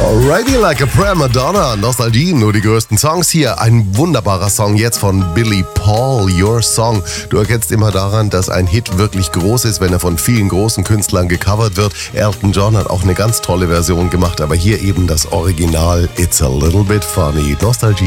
Alrighty like a prima donna. Nostalgie, nur die größten Songs hier. Ein wunderbarer Song jetzt von Billy Paul, Your Song. Du erkennst immer daran, dass ein Hit wirklich groß ist, wenn er von vielen großen Künstlern gecovert wird. Elton John hat auch eine ganz tolle Version gemacht, aber hier eben das Original. It's a little bit funny. Nostalgie.